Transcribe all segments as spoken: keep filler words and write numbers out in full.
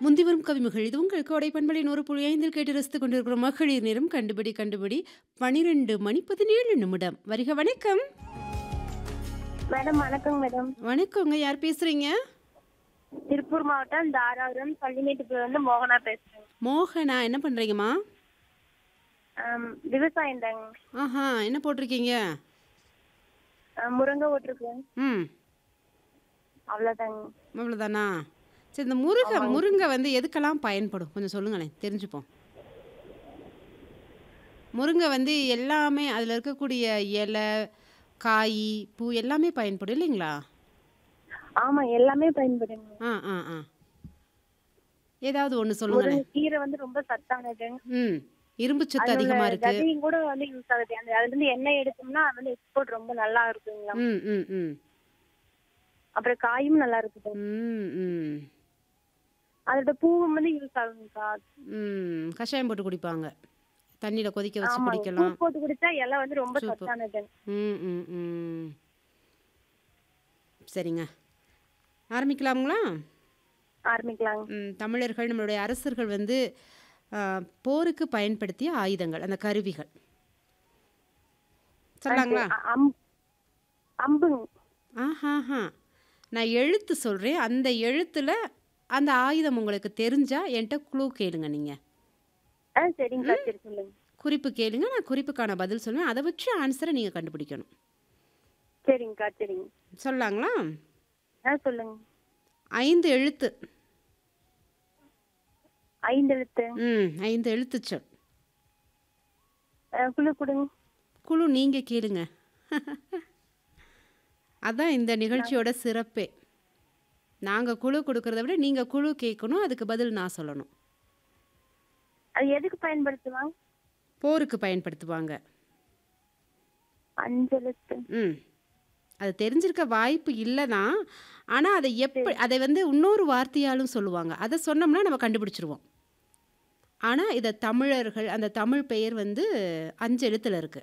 முந்தி வரும் கவிமகள் இது உங்கள் கோடை பண்பலை நூறு புள்ளி ஐந்தில் கேட்டு ரசித்துக் கொண்டிருக்கிற மகளிர் நேரம் கண்டுபிடி கண்டுபிடி பனிரெண்டு மணி பதினேழு நிமிடம். வருக வணக்கம். மேடம் வணக்கம் மேடம். வணக்கங்க, யார் பேசுறீங்க? திருப்பூர் மாவட்டம் தாராபுரம் பள்ளிமேட்டுக்குள்ள வந்து மோகனா பேசுறேன். மோகனா, என்ன பண்றீங்கம்மா? ஆம், விவசாயம் தாங்க. ஆஹா, என்ன போட்டிருக்கீங்க? ஆ, முருங்கை ஓட்டிருக்கேன். ம், அவ்வளோதாங்க. அவ்வளோதானா? சரி, இந்த முருங்கை ஆமாங்க. முருங்கை வந்து எதுக்கெல்லாம் பயன்படும் கொஞ்சம் சொல்லுங்களேன், தெரிஞ்சுப்போம். முருங்கை வந்து எல்லாமே அதில் இருக்கக்கூடிய இலை, காய், பூ எல்லாமே பயன்படும் இல்லைங்களா? ஆமா, எல்லாமே பயன்படுங்க. ஆ ஆ ஆ ஏதாவது ஒன்று சொல்லுங்களேன். முருங்கை கீரை வந்து ரொம்ப சத்தானது. ம், இரும்பு சத்து அதுல அதிகமாக இருக்கு. விதையும் கூட வந்து யூஸ் ஆகுது. அந்த அதுல இருந்து எண்ணெய் எடுத்தோம்னா அது வந்து எக்ஸ்போர்ட் ரொம்ப நல்லா இருக்குங்களா. ம் ம் ம் அப்புறம் காயும் நல்லா இருக்குது. ம் ம் அதோட பூவும் வந்து யூஸ் ஆகுங்கக்கா. ம் கஷாயம் போட்டு குடிப்பாங்க, தண்ணியில் கொதிக்க வச்சு ஆமாங்க, குடிக்கலாம். சூப் போட்டு குடிச்சா இலை வந்து ரொம்ப சூப்பர். சத்தானது. ம் ம் ம் சரிங்க, ஆரம்பிக்கலாங்களா? ஆரம்பிக்கலாங்க. ம், தமிழர்கள் நம்மளுடைய அரசர்கள் வந்து ஆ, போருக்கு பயன்படுத்திய ஆயுதங்கள், அந்த கருவிகள் ஆ, சரி. சொல்லலாங்களா? அ- அம்- அம்புங்க. ஆஹாஹா, நான் எழுத்து சொல்கிறேன், அந்த எழுத்தில் அந்த ஆயுதம் உங்களுக்கு தெரிஞ்சா என்கிட்ட க்ளூ கேளுங்க. நீங்கள் ஆ, சரிங்கக்கா, சரி சொல்லுங்க. குறிப்பு கேளுங்க, நான் குறிப்புக்கான பதில் சொல்லுவேன், அதை வச்சு ஆன்சரை நீங்கள் கண்டுபிடிக்கணும். சரிங்கக்கா, சரிங்க. சொல்லலாங்களா? ஆ, சொல்லுங்க. ஐந்து எழுத்து. ஐந்து எழுத்து. ம் ஐந்து எழுத்துச்சொல். ஆ, குழு கொடுங்க. குழு நீங்கள் கேளுங்க. அதான் இந்த நிகழ்ச்சியோட சிறப்பே. நாங்கள் குழு கொடுக்கறத விட நீங்கள் குழு கேட்கணும், அதுக்கு பதில் நான் சொல்லணும். அது எதுக்கு பயன்படுத்துவாங்க? போருக்கு பயன்படுத்துவாங்க. அஞ்சு எழுத்து. ம் அது தெரிஞ்சிருக்க வாய்ப்பு இல்லை தான், ஆனால் அதை எப்படி சரி. அதை வந்து இன்னொரு வார்த்தையாலும் சொல்லுவாங்க, அதை சொன்னோம்னா நம்ம கண்டுபிடிச்சிருவோம். ஆனால் இதை தமிழர்கள் அந்த தமிழ் பெயர் வந்து அஞ்சு எழுத்தில் இருக்குது.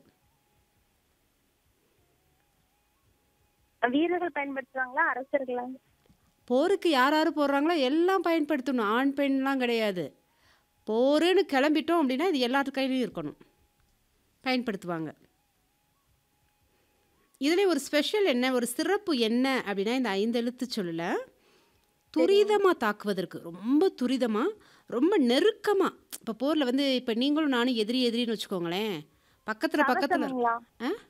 வீரர்கள் பயன்படுத்துவாங்களா, அரசர்களா? போருக்கு யார் யார் போடுறாங்களோ எல்லாம் பயன்படுத்தணும், ஆண் பெண்லாம் கிடையாது. போருன்னு கிளம்பிட்டோம் அப்படின்னா இது எல்லாத்து கையிலையும் இருக்கணும், பயன்படுத்துவாங்க. இதில் ஒரு ஸ்பெஷல் என்ன, ஒரு சிறப்பு என்ன அப்படின்னா, இந்த ஐந்து எழுத்து சொல்லல சரிங்க. துரிதமாக தாக்குவதற்கு, ரொம்ப துரிதமாக, ரொம்ப நெருக்கமாக. இப்போ போரில் வந்து இப்போ நீங்களும் நானும் எதிரி எதிரின்னு வச்சுக்கோங்களேன், பக்கத்தில் பக்கத்தில் கவசமுங்களா? ஆ